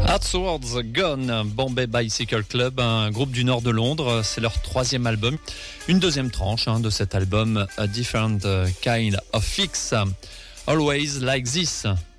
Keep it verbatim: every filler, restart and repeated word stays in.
Heartwards Gone, Bombay Bicycle Club, un groupe du nord de Londres. C'est leur troisième album. Une deuxième tranche hein, de cet album, A Different Kind of Fix. Always Like This.